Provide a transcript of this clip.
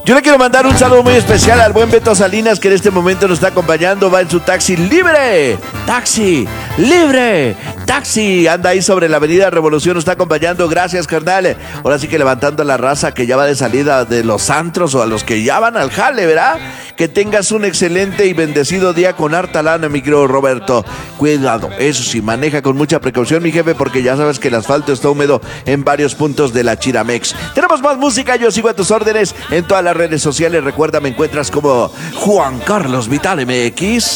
Yo le quiero mandar un saludo muy especial al buen Beto Salinas, que en este momento nos está acompañando. Va en su taxi libre. Taxi libre. Taxi. Anda ahí sobre la avenida Revolución. Nos está acompañando. Gracias, carnal. Ahora sí que levantando a la raza que ya va de salida de los antros o a los que ya van al jale, ¿verdad? Que tengas un excelente y bendecido día con harta lana, mi querido Roberto. Cuidado, eso sí, maneja con mucha precaución, mi jefe, porque ya sabes que el asfalto está húmedo en varios puntos de la Chiramex. Tenemos más música, yo sigo a tus órdenes en todas las redes sociales. Recuerda, me encuentras como Juan Carlos Vital MX.